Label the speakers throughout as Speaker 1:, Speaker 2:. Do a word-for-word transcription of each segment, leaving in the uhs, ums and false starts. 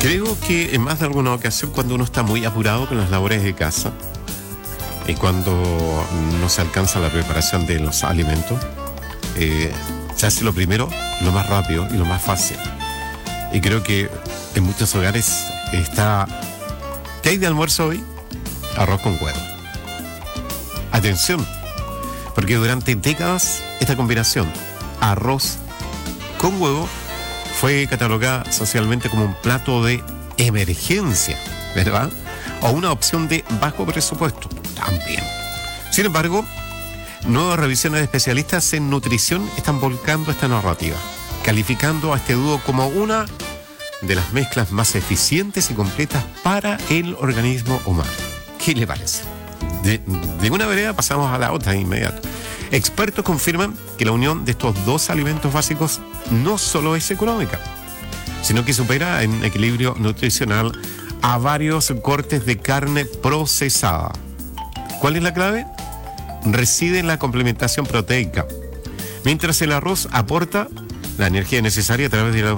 Speaker 1: Creo que en más de alguna ocasión, cuando uno está muy apurado con las labores de casa y cuando no se alcanza la preparación de los alimentos, eh, se hace lo primero, lo más rápido y lo más fácil. Y creo que en muchos hogares está... ¿Qué hay de almuerzo hoy? Arroz con huevo. Atención, porque durante décadas esta combinación, arroz con huevo, fue catalogada socialmente como un plato de emergencia, ¿verdad? O una opción de bajo presupuesto, también. Sin embargo, nuevas revisiones de especialistas en nutrición están volcando esta narrativa, calificando a este dúo como una de las mezclas más eficientes y completas para el organismo humano. ¿Qué le parece? De, de una vereda pasamos a la otra de inmediato. Expertos confirman que la unión de estos dos alimentos básicos no solo es económica, sino que supera en equilibrio nutricional a varios cortes de carne procesada. ¿Cuál es la clave? Reside en la complementación proteica. Mientras el arroz aporta la energía necesaria a través de los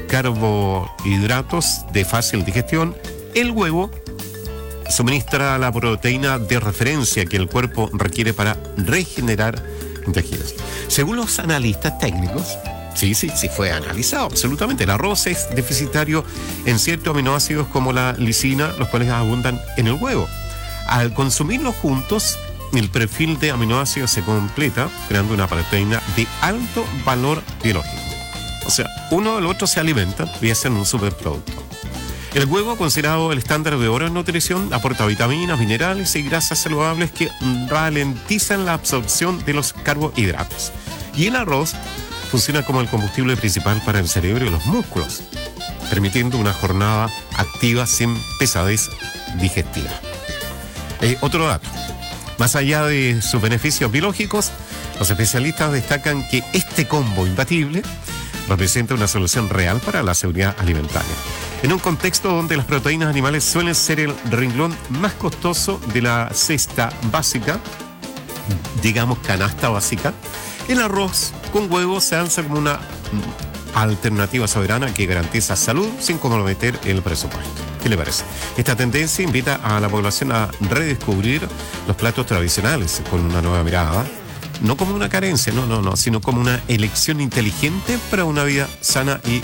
Speaker 1: carbohidratos de fácil digestión, el huevo suministra la proteína de referencia que el cuerpo requiere para regenerar tejidos. Según los analistas técnicos, sí, sí, sí fue analizado absolutamente. El arroz es deficitario en ciertos aminoácidos como la lisina, los cuales abundan en el huevo. Al consumirlos juntos, el perfil de aminoácidos se completa, creando una proteína de alto valor biológico. O sea, uno del otro se alimentan y hacen un superproducto. El huevo, considerado el estándar de oro en nutrición, aporta vitaminas, minerales y grasas saludables que ralentizan la absorción de los carbohidratos. Y el arroz funciona como el combustible principal para el cerebro y los músculos, permitiendo una jornada activa sin pesadez digestiva. Eh, otro dato, más allá de sus beneficios biológicos, los especialistas destacan que este combo imbatible representa una solución real para la seguridad alimentaria. En un contexto donde las proteínas animales suelen ser el renglón más costoso de la cesta básica, digamos canasta básica, el arroz con huevo se alza como una alternativa soberana que garantiza salud sin comprometer el presupuesto. ¿Qué le parece? Esta tendencia invita a la población a redescubrir los platos tradicionales con una nueva mirada, no como una carencia, no, no, no, sino como una elección inteligente para una vida sana y